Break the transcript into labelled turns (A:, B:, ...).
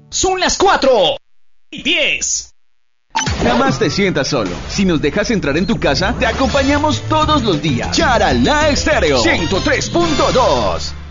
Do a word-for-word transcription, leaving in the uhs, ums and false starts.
A: Son las cuatro y diez.
B: Jamás te sientas solo. Si nos dejas entrar en tu casa, te acompañamos todos los días. Charalá Estéreo ciento tres punto dos.